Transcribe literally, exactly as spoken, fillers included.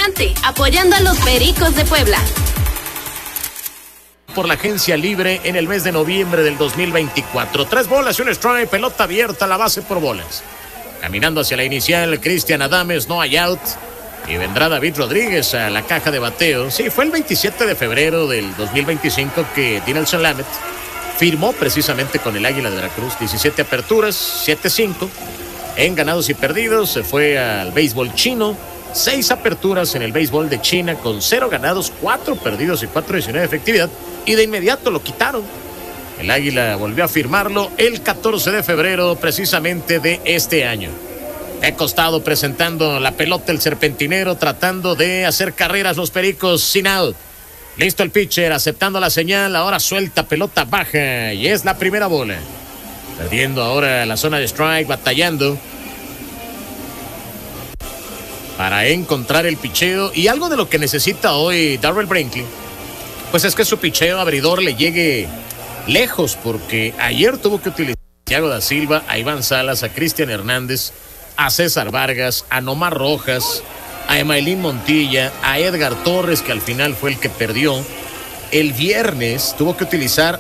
Diamante, apoyando a los Pericos de Puebla. Por la agencia libre en el mes de noviembre del dos mil veinticuatro. Tres bolas y un strike, pelota abierta a la base por bolas. Caminando hacia la inicial, Cristian Adames, no hay out. Y vendrá David Rodríguez a la caja de bateo. Sí, fue el veintisiete de febrero del dos mil veinticinco que Dinelson Lamet firmó precisamente con el Águila de Veracruz. diecisiete aperturas, siete cinco. En ganados y perdidos se fue al béisbol chino. Seis aperturas en el béisbol de China con cero ganados, cuatro perdidos y cuatro diecinueve de efectividad. Y de inmediato lo quitaron. El Águila volvió a firmarlo el catorce de febrero precisamente de este año. De costado presentando la pelota el serpentinero, tratando de hacer carreras los Pericos sin out. Listo el pitcher, aceptando la señal, ahora suelta, pelota baja y es la primera bola. Perdiendo ahora la zona de strike, batallando para encontrar el picheo. Y algo de lo que necesita hoy Darrell Brinkley, pues es que su picheo abridor le llegue lejos, porque ayer tuvo que utilizar a Thiago da Silva, a Iván Salas, a Cristian Hernández, a César Vargas, a Nomar Rojas, a Emailín Montilla, a Edgar Torres, que al final fue el que perdió. El viernes tuvo que utilizar